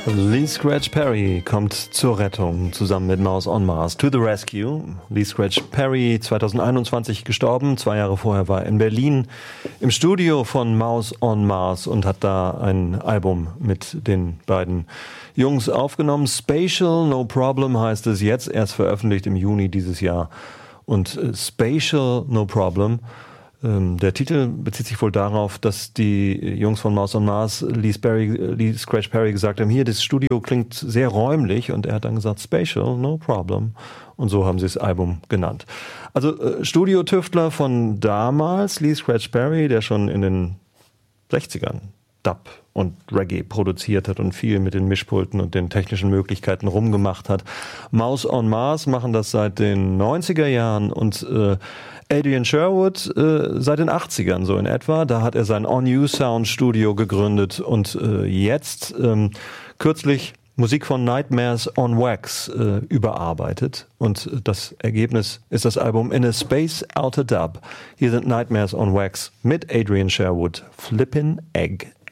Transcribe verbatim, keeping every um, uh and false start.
Lee Scratch Perry kommt zur Rettung zusammen mit Mouse on Mars. To the Rescue. Lee Scratch Perry, zwanzig einundzwanzig gestorben. Zwei Jahre vorher war er in Berlin im Studio von Mouse on Mars und hat da ein Album mit den beiden Jungs aufgenommen. Spatial No Problem heißt es, jetzt erst veröffentlicht im Juni dieses Jahr. Und äh, Spatial No Problem, der Titel bezieht sich wohl darauf, dass die Jungs von Mouse on Mars Lee, Sperry, Lee Scratch Perry gesagt haben, hier, das Studio klingt sehr räumlich, und er hat dann gesagt, Spatial, no problem. Und so haben sie das Album genannt. Also äh, Studiotüftler von damals, Lee Scratch Perry, der schon in den sechzigern Dub und Reggae produziert hat und viel mit den Mischpulten und den technischen Möglichkeiten rumgemacht hat. Mouse on Mars machen das seit den neunziger Jahren und äh, Adrian Sherwood äh, seit den achtzigern so in etwa. Da hat er sein On You Sound Studio gegründet und äh, jetzt ähm, kürzlich Musik von Nightmares on Wax äh, überarbeitet. Und das Ergebnis ist das Album In a Space Outer Dub. Hier sind Nightmares on Wax mit Adrian Sherwood. Flippin' Egg.